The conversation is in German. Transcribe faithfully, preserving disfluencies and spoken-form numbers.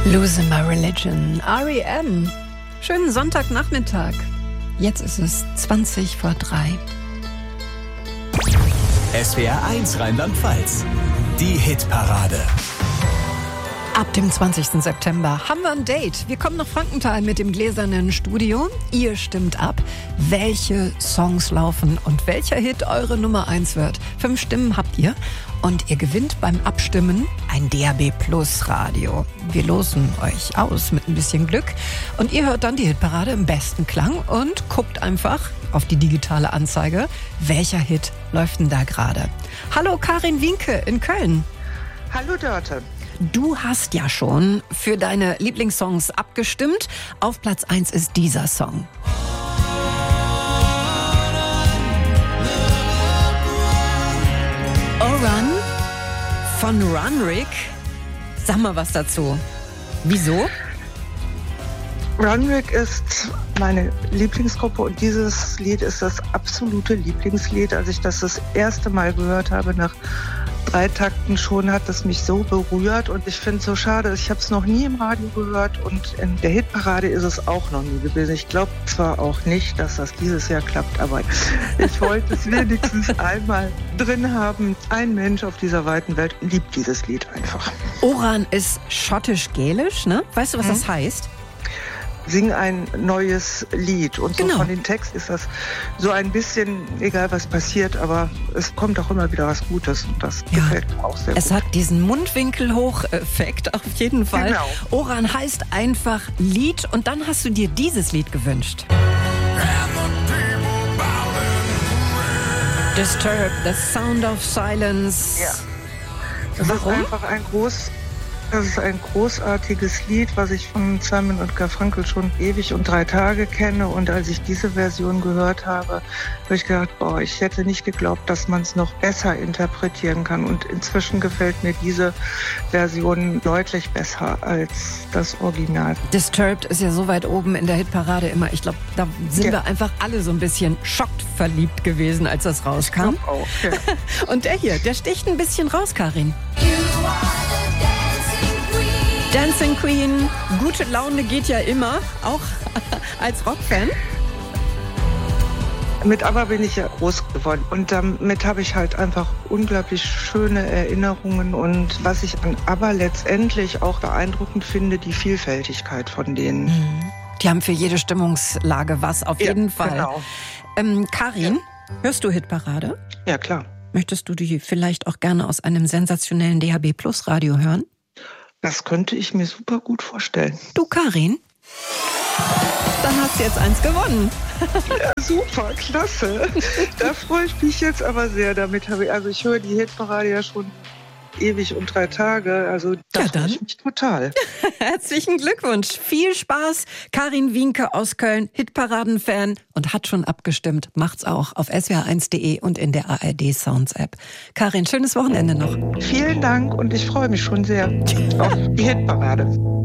Losing My Religion, R E M. Schönen Sonntagnachmittag. Jetzt ist es zwanzig vor drei. S W R eins Rheinland-Pfalz. Die Hitparade. Ab dem zwanzigsten September haben wir ein Date. Wir kommen nach Frankenthal mit dem gläsernen Studio. Ihr stimmt ab, welche Songs laufen und welcher Hit eure Nummer eins wird. Fünf Stimmen habt ihr und ihr gewinnt beim Abstimmen ein D A B Plus Radio. Wir losen euch aus mit ein bisschen Glück und ihr hört dann die Hitparade im besten Klang und guckt einfach auf die digitale Anzeige, welcher Hit läuft denn da gerade. Hallo Karin Wienke in Köln. Hallo Dörte. Du hast ja schon für deine Lieblingssongs abgestimmt. Auf Platz eins ist dieser Song. Oh Run von Runrig. Sag mal was dazu. Wieso? Runrig ist meine Lieblingsgruppe und dieses Lied ist das absolute Lieblingslied. Als ich das das erste Mal gehört habe, nach drei Takten schon, hat es mich so berührt und ich finde es so schade, ich habe es noch nie im Radio gehört und in der Hitparade ist es auch noch nie gewesen. Ich glaube zwar auch nicht, dass das dieses Jahr klappt, aber ich wollte es wenigstens einmal drin haben. Ein Mensch auf dieser weiten Welt liebt dieses Lied einfach. Oran ist schottisch-gälisch, ne? Weißt du, was hm? das heißt? Sing ein neues Lied. Und so genau. Von den Text ist das so ein bisschen, egal was passiert, aber es kommt auch immer wieder was Gutes und das ja. gefällt mir auch sehr es gut. Es hat diesen Mundwinkelhoch-Effekt auf jeden Fall. Genau. Oran heißt einfach Lied und dann hast du dir dieses Lied gewünscht. Disturbed, The Sound of Silence. Ja. Das Warum? ist einfach ein groß... Das ist ein großartiges Lied, was ich von Simon und Garfunkel schon ewig und drei Tage kenne. Und als ich diese Version gehört habe, habe ich gedacht, boah, ich hätte nicht geglaubt, dass man es noch besser interpretieren kann. Und inzwischen gefällt mir diese Version deutlich besser als das Original. Disturbed ist ja so weit oben in der Hitparade immer. Ich glaube, da sind ja. wir einfach alle so ein bisschen schockt verliebt gewesen, als das rauskam. Ich auch, ja. Und der hier, der sticht ein bisschen raus, Karin. Dancing Queen, gute Laune geht ja immer, auch als Rockfan. Mit ABBA bin ich ja groß geworden und damit habe ich halt einfach unglaublich schöne Erinnerungen und was ich an ABBA letztendlich auch beeindruckend finde, die Vielfältigkeit von denen. Mhm. Die haben für jede Stimmungslage was, auf ja, jeden Fall. Genau. Ähm, Karin, ja. hörst du Hitparade? Ja, klar. Möchtest du die vielleicht auch gerne aus einem sensationellen D A B Plus Radio hören? Das könnte ich mir super gut vorstellen. Du, Karin, dann hast du jetzt eins gewonnen. Ja, super, klasse. Da freue ich mich jetzt aber sehr. Damit habe ich, also ich höre die Hitparade ja schon ewig und drei Tage. Also da ja, freue ich mich total. Herzlichen Glückwunsch. Viel Spaß. Karin Wienke aus Köln, Hitparaden-Fan und hat schon abgestimmt. Macht's auch auf S W R eins Punkt de und in der A R D Sounds App. Karin, schönes Wochenende noch. Vielen Dank und ich freue mich schon sehr auf die Hitparade.